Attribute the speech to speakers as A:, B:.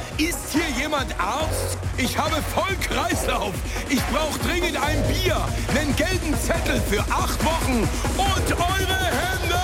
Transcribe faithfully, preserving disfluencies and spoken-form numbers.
A: Ist hier jemand Arzt? Ich habe voll Kreislauf. Ich brauche dringend ein Bier, einen gelben Zettel für acht Wochen und eure Hände.